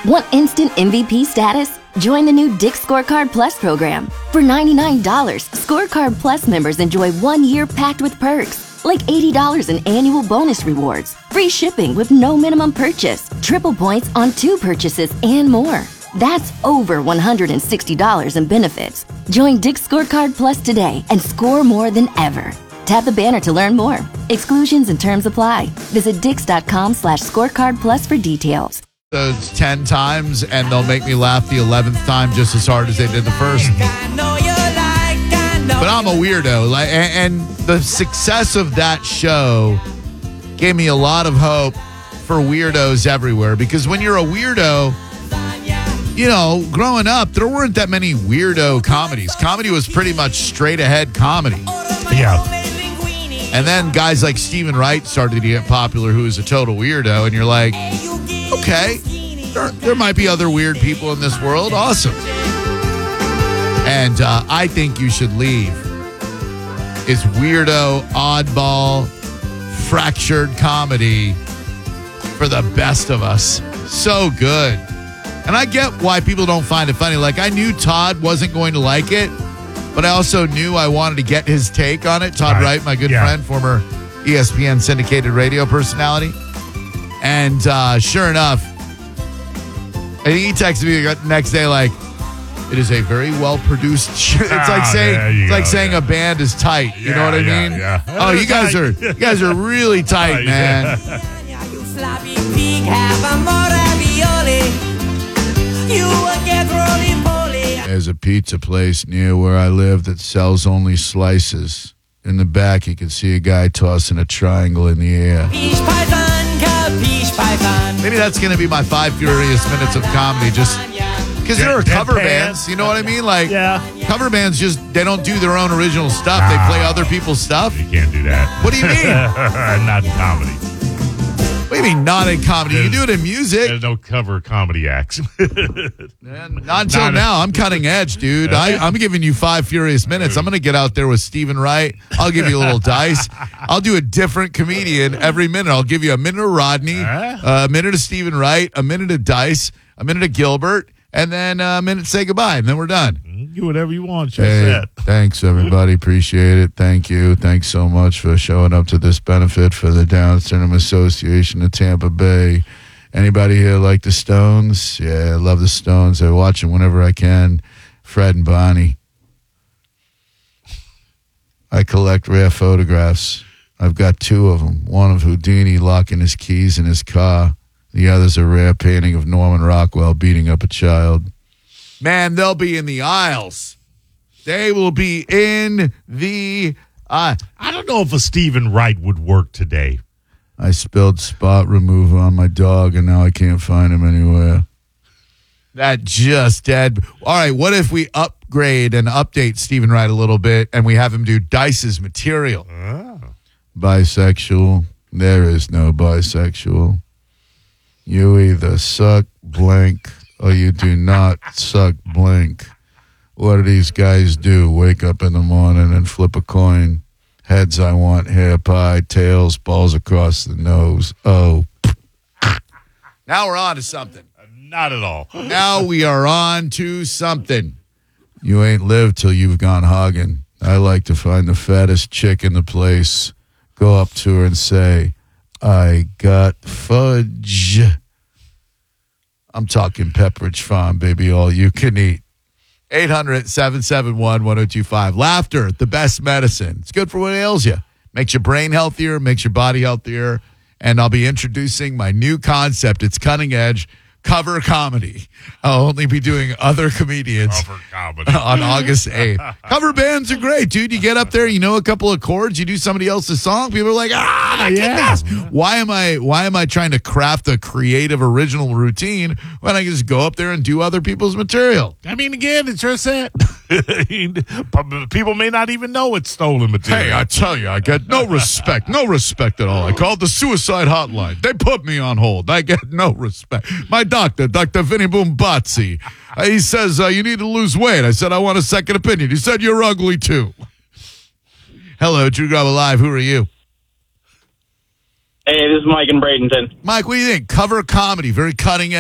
Want instant MVP status? Join the new Dick's Scorecard Plus program. For $99, Scorecard Plus members enjoy 1 year packed with perks, like $80 in annual bonus rewards, free shipping with no minimum purchase, triple points on 2 purchases, and more. That's over $160 in benefits. Join Dick's Scorecard Plus today and score more than ever. Tap the banner to learn more. Exclusions and terms apply. Visit dix.com/scorecard plus for details. Those 10 times, and they'll make me laugh the 11th time just as hard as they did the first. But I'm a weirdo, and the success of that show gave me a lot of hope for weirdos everywhere. Because when you're a weirdo, you know, growing up, there weren't that many weirdo comedies. Comedy was pretty much straight ahead comedy. Yeah. And then guys like Stephen Wright started to get popular, who is a total weirdo, and you're like, okay, there might be other weird people in this world. Awesome. And I think you should leave. It's weirdo, oddball, fractured comedy for the best of us. So good. And I get why people don't find it funny. Like, I knew Todd wasn't going to like it, but I also knew I wanted to get his take on it. Todd Wright, my good friend, former ESPN syndicated radio personality. And sure enough, I think he texted me the next day like, it is a very well-produced show. It's like saying a band is tight. You know what I mean? Yeah. Oh, you guys are really tight, man. There's a pizza place near where I live that sells only slices. In the back, you can see a guy tossing a triangle in the air. Maybe that's going to be my 5 furious minutes of comedy, just because there are cover bands. You know what I mean? Like, cover bands they don't do their own original stuff. They play other people's stuff. You can't do that. What do you mean? Not in comedy. What do you mean not in comedy? You can do it in music. There's no cover comedy acts. Not until now. I'm cutting edge, dude. I'm giving you 5 furious minutes. I'm going to get out there with Stephen Wright. I'll give you a little dice. I'll do a different comedian every minute. I'll give you a minute of Rodney, a minute of Stephen Wright, a minute of Dice, a minute of Gilbert, and then a minute to say goodbye, and then we're done. Do whatever you want. Thanks, everybody. Appreciate it. Thank you. Thanks so much for showing up to this benefit for the Down Syndrome Association of Tampa Bay. Anybody here like the Stones? Yeah, I love the Stones. I watch them whenever I can. Fred and Bonnie. I collect rare photographs. I've got 2 of them. One of Houdini locking his keys in his car. The other's a rare painting of Norman Rockwell beating up a child. Man, they'll be in the aisles. They will be in the... I don't know if a Stephen Wright would work today. I spilled spot remover on my dog, and now I can't find him anywhere. That just dead. All right, what if we upgrade and update Stephen Wright a little bit, and we have him do Dice's material? Bisexual. There is no bisexual. You either suck blank or you do not suck blank. What do these guys do? Wake up in the morning and flip a coin. Heads, I want hair pie. Tails, balls across the nose. Oh. Now we're on to something. Not at all. Now we are on to something. You ain't lived till you've gone hogging. I like to find the fattest chick in the place. Go up to her and say, I got fudge. I'm talking Pepperidge Farm, baby, all you can eat. 800-771-1025. Laughter, the best medicine. It's good for what ails you. Makes your brain healthier, makes your body healthier. And I'll be introducing my new concept. It's cutting edge. Cover comedy. I'll only be doing other comedians on August 8th. Cover bands are great, dude. You get up there, you know a couple of chords, you do somebody else's song, people are like, why am I trying to craft a creative original routine when I can just go up there and do other people's material? I mean, again, it's your set. People may not even know it's stolen material. Hey, I tell you, I get no respect at all. I called the suicide hotline. They put me on hold. I get no respect. My doctor, Dr. Vinny Boombatsi, he says, you need to lose weight. I said, I want a second opinion. He said, you're ugly too. Hello, Drew Garabo Live. Who are you? Hey, this is Mike in Bradenton. Mike, what do you think? Cover comedy, very cutting edge.